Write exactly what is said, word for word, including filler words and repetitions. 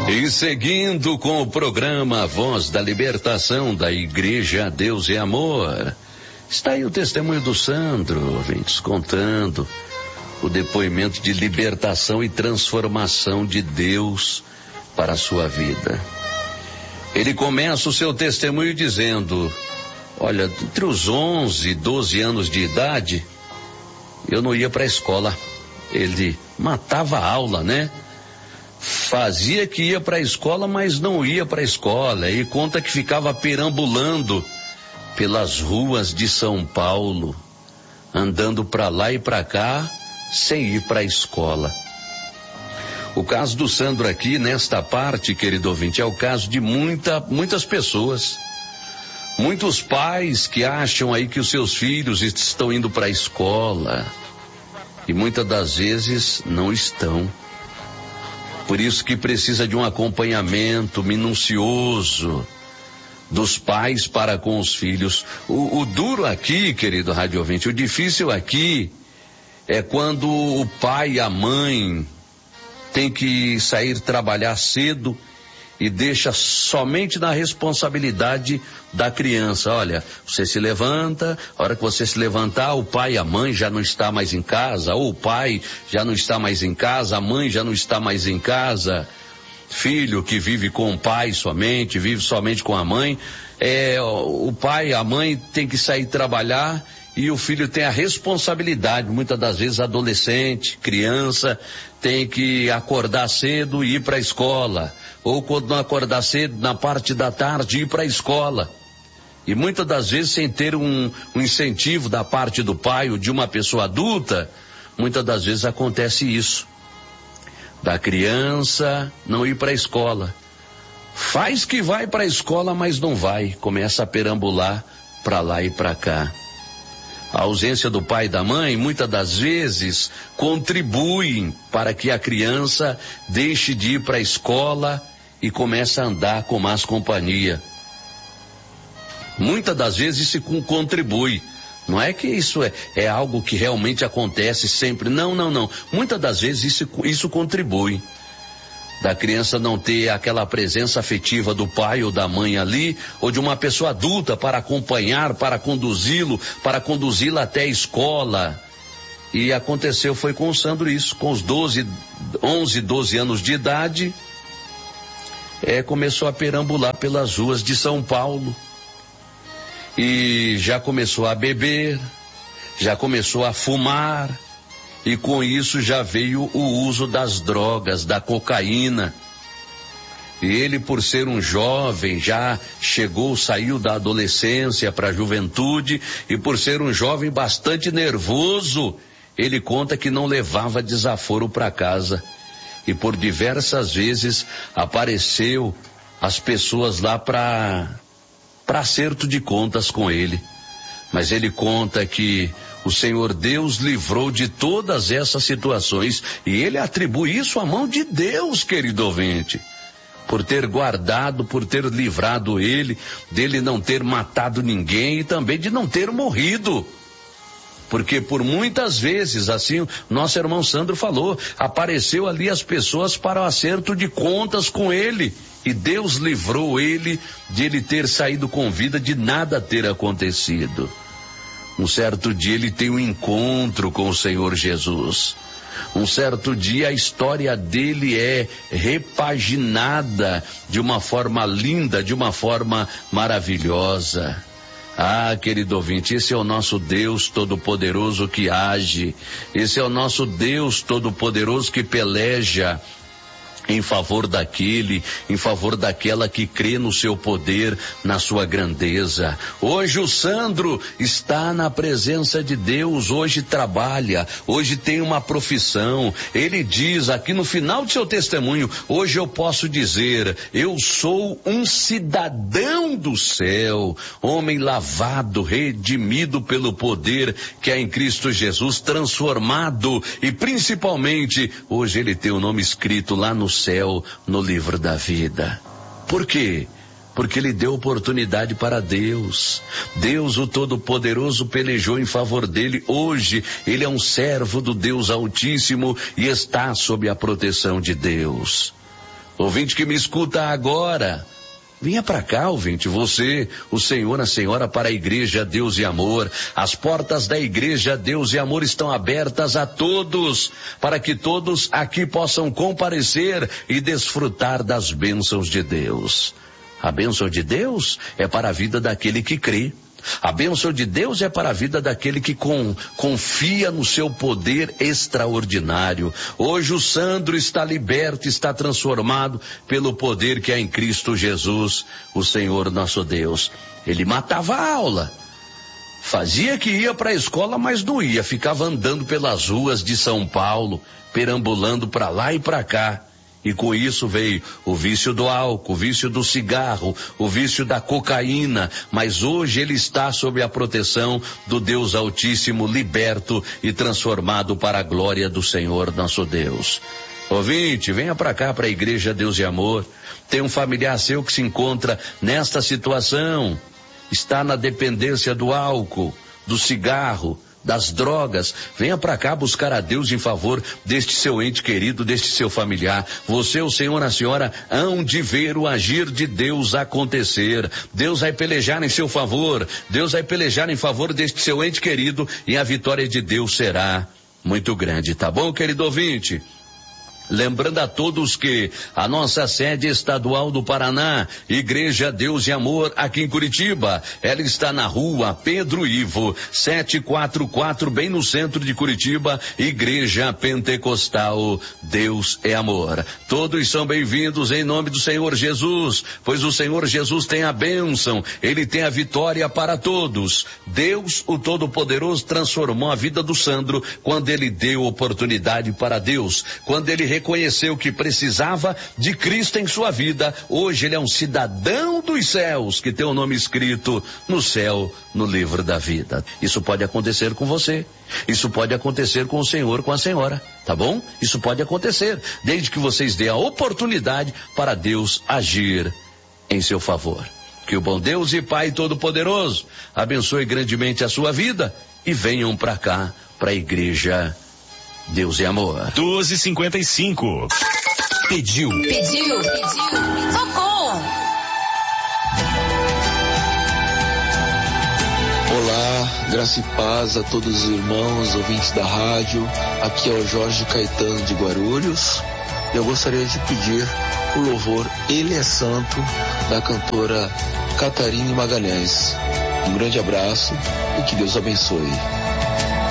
E seguindo com o programa Voz da Libertação da Igreja Deus é Amor, está aí o testemunho do Sandro, ouvintes, contando o depoimento de libertação e transformação de Deus para a sua vida. Ele começa o seu testemunho dizendo: olha, entre os onze e doze anos de idade, eu não ia para a escola. Ele matava a aula, né? Fazia que ia para a escola, mas não ia para a escola, e conta que ficava perambulando pelas ruas de São Paulo, andando para lá e para cá, sem ir para a escola. O caso do Sandro aqui, nesta parte, querido ouvinte, é o caso de muita, muitas pessoas, muitos pais que acham aí que os seus filhos estão indo para a escola, e muitas das vezes não estão. Por isso que precisa de um acompanhamento minucioso dos pais para com os filhos. O, o duro aqui, querido rádio ouvinte, o difícil aqui é quando o pai e a mãe tem que sair trabalhar cedo e deixa somente na responsabilidade da criança. Olha, você se levanta, a hora que você se levantar, o pai e a mãe já não está mais em casa, ou o pai já não está mais em casa, a mãe já não está mais em casa. Filho que vive com o pai somente, vive somente com a mãe, é, o pai e a mãe tem que sair trabalhar e o filho tem a responsabilidade, muitas das vezes adolescente, criança, tem que acordar cedo e ir para a escola, ou quando não acordar cedo, na parte da tarde, ir para a escola. E muitas das vezes sem ter um, um incentivo da parte do pai ou de uma pessoa adulta, muitas das vezes acontece isso. Da criança não ir para a escola. Faz que vai para a escola, mas não vai. Começa a perambular para lá e para cá. A ausência do pai e da mãe, muitas das vezes, contribuem para que a criança deixe de ir para a escola e comece a andar com más companhia. Muitas das vezes isso contribui. Não é que isso é, é algo que realmente acontece sempre. Não, não, não. Muitas das vezes isso, isso contribui. Da criança não ter aquela presença afetiva do pai ou da mãe ali, ou de uma pessoa adulta para acompanhar, para conduzi-lo, para conduzi-la até a escola. E aconteceu, foi com o Sandro isso, com os doze, onze, doze anos de idade, é, começou a perambular pelas ruas de São Paulo. E já começou a beber, já começou a fumar, e com isso já veio o uso das drogas, da cocaína. E ele, por ser um jovem, já chegou, saiu da adolescência para a juventude, e por ser um jovem bastante nervoso, ele conta que não levava desaforo para casa. E por diversas vezes apareceu as pessoas lá para para acerto de contas com ele. Mas ele conta que o Senhor Deus livrou de todas essas situações, e ele atribui isso à mão de Deus, querido ouvinte, por ter guardado, por ter livrado ele, dele não ter matado ninguém e também de não ter morrido. Porque por muitas vezes, assim, nosso irmão Sandro falou, apareceu ali as pessoas para o acerto de contas com ele, e Deus livrou ele de ele ter saído com vida, de nada ter acontecido. Um certo dia ele tem um encontro com o Senhor Jesus. Um certo dia a história dele é repaginada de uma forma linda, de uma forma maravilhosa. Ah, querido ouvinte, esse é o nosso Deus Todo-Poderoso que age. Esse é o nosso Deus Todo-Poderoso que peleja em favor daquele, em favor daquela que crê no seu poder, na sua grandeza. Hoje o Sandro está na presença de Deus, hoje trabalha, hoje tem uma profissão. Ele diz aqui no final de seu testemunho, hoje eu posso dizer, eu sou um cidadão do céu, homem lavado, redimido pelo poder que é em Cristo Jesus, transformado, e principalmente, hoje ele tem o nome escrito lá no céu, no livro da vida. Por quê? Porque ele deu oportunidade para Deus. Deus, o Todo-Poderoso, pelejou em favor dele. Hoje ele é um servo do Deus Altíssimo e está sob a proteção de Deus. Ouvinte que me escuta agora, venha para cá, ouvinte, você, o senhor, a senhora, para a Igreja Deus e Amor. As portas da Igreja Deus e Amor estão abertas a todos, para que todos aqui possam comparecer e desfrutar das bênçãos de Deus. A bênção de Deus é para a vida daquele que crê. A bênção de Deus é para a vida daquele que com, confia no seu poder extraordinário. Hoje o Sandro está liberto, está transformado pelo poder que há em Cristo Jesus, o Senhor nosso Deus. Ele matava a aula, fazia que ia para a escola, mas não ia, ficava andando pelas ruas de São Paulo, perambulando para lá e para cá. E com isso veio o vício do álcool, o vício do cigarro, o vício da cocaína, mas hoje ele está sob a proteção do Deus Altíssimo, liberto e transformado para a glória do Senhor nosso Deus. Ouvinte, venha para cá, para a Igreja Deus e Amor. Tem um familiar seu que se encontra nesta situação, está na dependência do álcool, do cigarro, das drogas. Venha para cá buscar a Deus em favor deste seu ente querido, deste seu familiar. Você, o senhor, a senhora, hão de ver o agir de Deus acontecer. Deus vai pelejar em seu favor, Deus vai pelejar em favor deste seu ente querido, e a vitória de Deus será muito grande, tá bom, querido ouvinte? Lembrando a todos que a nossa sede estadual do Paraná, Igreja Deus e Amor, aqui em Curitiba, ela está na rua Pedro Ivo, setecentos e quarenta e quatro, bem no centro de Curitiba, Igreja Pentecostal Deus é Amor. Todos são bem-vindos em nome do Senhor Jesus, pois o Senhor Jesus tem a bênção, ele tem a vitória para todos. Deus, o Todo-Poderoso, transformou a vida do Sandro quando ele deu oportunidade para Deus, quando ele reconheceu que precisava de Cristo em sua vida. Hoje ele é um cidadão dos céus, que tem o nome escrito no céu, no livro da vida. Isso pode acontecer com você, isso pode acontecer com o senhor, com a senhora, tá bom? Isso pode acontecer, desde que vocês dêem a oportunidade para Deus agir em seu favor. Que o bom Deus e Pai Todo-Poderoso abençoe grandemente a sua vida, e venham para cá, para a Igreja Deus e Amor. doze e cinquenta e cinco. Pediu. Pediu. Pediu. Tocou. Olá, graça e paz a todos os irmãos, ouvintes da rádio. Aqui é o Jorge Caetano de Guarulhos. Eu gostaria de pedir o louvor Ele é Santo, da cantora Catarine Magalhães. Um grande abraço e que Deus abençoe.